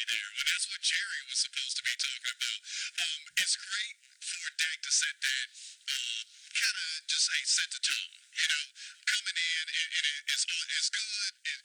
there. Well, that's what Jerry was supposed to be talking about. It's great for Dak to set that, kind of just set the tone. You know, coming in, and it's good